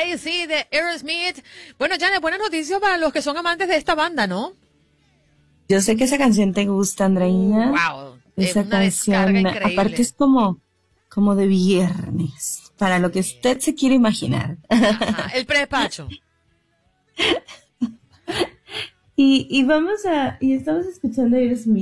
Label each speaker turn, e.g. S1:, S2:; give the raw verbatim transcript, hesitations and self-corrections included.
S1: Crazy de Aerosmith. Bueno, Janet, buenas noticias para los que son amantes de esta banda, ¿no?
S2: Yo sé que esa canción te gusta, Andreina.
S1: Wow,
S2: esa
S1: una descarga
S2: canción,
S1: increíble.
S2: aparte es como, como de viernes, para lo que usted se quiere imaginar.
S1: Ajá, el prepacho.
S2: y, y vamos a, y estamos escuchando a Aerosmith.